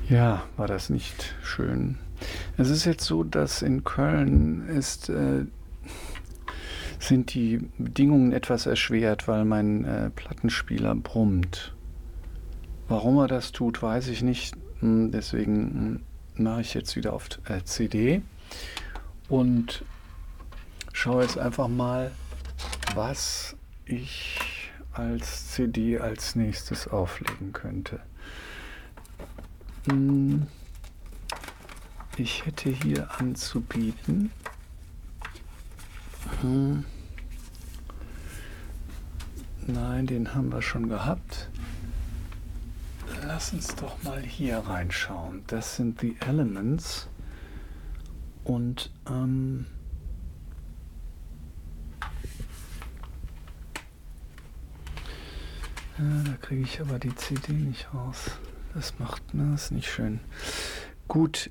Ja, war das nicht schön. Es ist jetzt so, dass in Köln sind die Bedingungen etwas erschwert, weil mein Plattenspieler brummt. Warum er das tut, weiß ich nicht. Deswegen mache ich jetzt wieder auf CD und schaue jetzt einfach mal, was ich als CD als nächstes auflegen könnte. Ich hätte hier anzubieten. Nein, den haben wir schon gehabt. Lass uns doch mal hier reinschauen. Das sind The Elements. Und da kriege ich aber die CD nicht raus. Das ist nicht schön. Gut,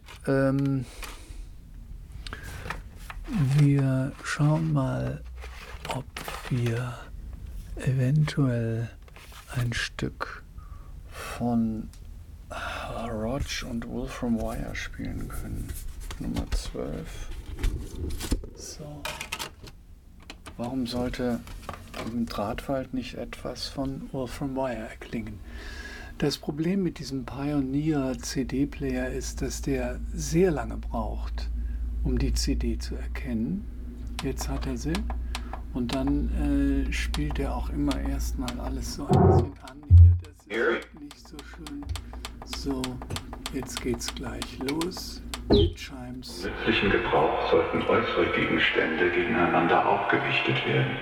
wir schauen mal, ob wir eventuell ein Stück von Rodg und Wolfram Wire spielen können. Nummer 12. So. Warum sollte im Drahtwald nicht etwas von Wolfram Wire erklingen? Das Problem mit diesem Pioneer CD-Player ist, dass der sehr lange braucht, um die CD zu erkennen. Jetzt hat er sie und dann spielt er auch immer erstmal alles so ein bisschen an. Hier, das ist nicht so schön. So, jetzt geht's gleich los. Im nützlichen Gebrauch sollten äußere Gegenstände gegeneinander aufgewichtet werden.